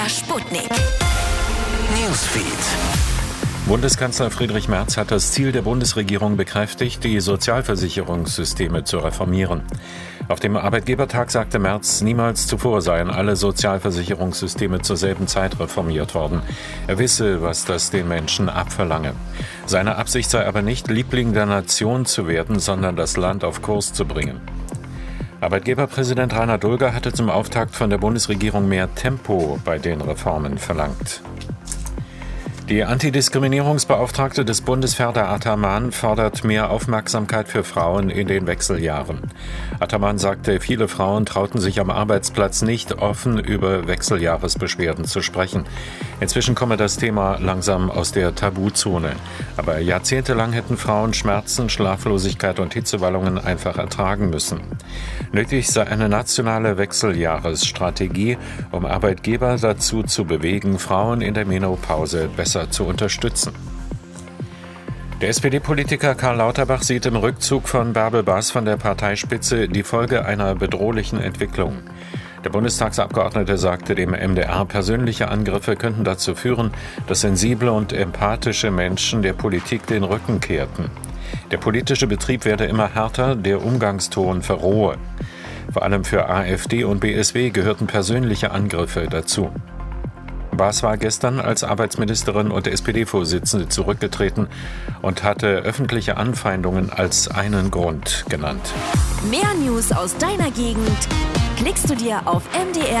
Sputnik Newsfeed. Bundeskanzler Friedrich Merz hat das Ziel der Bundesregierung bekräftigt, die Sozialversicherungssysteme zu reformieren. Auf dem Arbeitgebertag sagte Merz, niemals zuvor seien alle Sozialversicherungssysteme zur selben Zeit reformiert worden. Er wisse, was das den Menschen abverlange. Seine Absicht sei aber nicht, Liebling der Nation zu werden, sondern das Land auf Kurs zu bringen. Arbeitgeberpräsident Rainer Dulger hatte zum Auftakt von der Bundesregierung mehr Tempo bei den Reformen verlangt. Die Antidiskriminierungsbeauftragte des Bundes, Ferda Ataman, fordert mehr Aufmerksamkeit für Frauen in den Wechseljahren. Ataman sagte, viele Frauen trauten sich am Arbeitsplatz nicht, offen über Wechseljahresbeschwerden zu sprechen. Inzwischen komme das Thema langsam aus der Tabuzone. Aber jahrzehntelang hätten Frauen Schmerzen, Schlaflosigkeit und Hitzewallungen einfach ertragen müssen. Nötig sei eine nationale Wechseljahresstrategie, um Arbeitgeber dazu zu bewegen, Frauen in der Menopause besser zu unterstützen. Der SPD-Politiker Karl Lauterbach sieht im Rückzug von Bärbel Baas von der Parteispitze die Folge einer bedrohlichen Entwicklung. Der Bundestagsabgeordnete sagte dem MDR, persönliche Angriffe könnten dazu führen, dass sensible und empathische Menschen der Politik den Rücken kehrten. Der politische Betrieb werde immer härter, der Umgangston verrohe. Vor allem für AfD und BSW gehörten persönliche Angriffe dazu. Baas war gestern als Arbeitsministerin und SPD-Vorsitzende zurückgetreten und hatte öffentliche Anfeindungen als einen Grund genannt. Mehr News aus deiner Gegend klickst du dir auf mdr-sachsen.de.